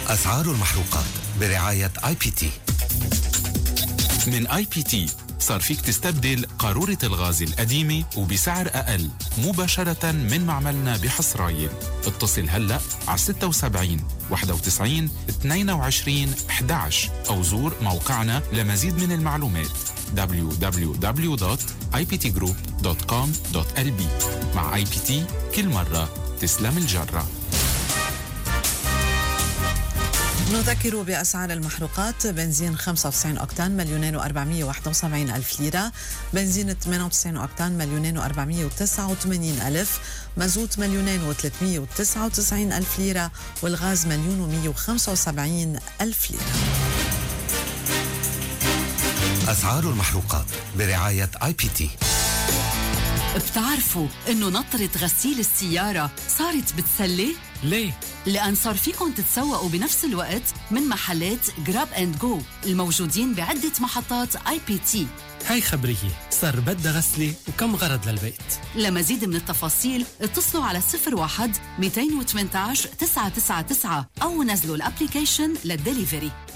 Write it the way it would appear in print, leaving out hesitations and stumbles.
أسعار المحروقات برعاية IPT. من IPT صار فيك تستبدل قارورة الغاز القديمة وبسعر أقل مباشرة من معملنا بحصرايل. اتصل هلأ على 76 91 22 11 أو زور موقعنا لمزيد من المعلومات www.iptgroup.com.lb. مع IPT كل مرة تسلم الجرة. نذكر بأسعار المحروقات: بنزين 95 أوكتان 2,471,000 ليرة، بنزين 98 أوكتان 2,489,000، مازوت 2,399,000 ليرة، والغاز 1,175,000 ليرة. أسعار المحروقات برعاية IPT. بتعرفوا إنه نطرة غسيل السيارة صارت بتسلي؟ ليه؟ لأن صار فيكن تتسوقوا بنفس الوقت من محلات جراب اند جو الموجودين بعدة محطات IPT. هاي خبرية، صار بدها غسلة وكم غرض للبيت. لمزيد من التفاصيل اتصلوا على 01 218 999 أو نزلوا الابليكيشن للدليفري.